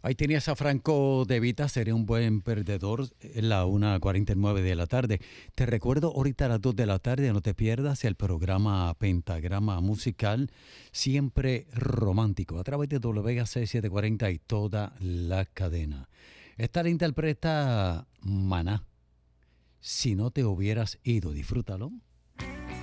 Ahí tenías a Franco De Vita, sería un buen perdedor en la 1:49 de la tarde. Te recuerdo ahorita a las 2 de la tarde, no te pierdas el programa Pentagrama Musical, siempre romántico, a través de WC740 y toda la cadena. Esta la interpreta Maná. Si no te hubieras ido, disfrútalo.